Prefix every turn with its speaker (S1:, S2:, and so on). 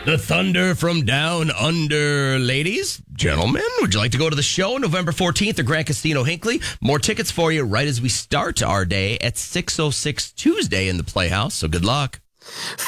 S1: The Thunder from Down Under. Ladies, gentlemen, would you like to go to the show November 14th at Grand Casino Hinckley? More tickets for you right as we start our day at 6:06 Tuesday in the Playhouse, so good luck.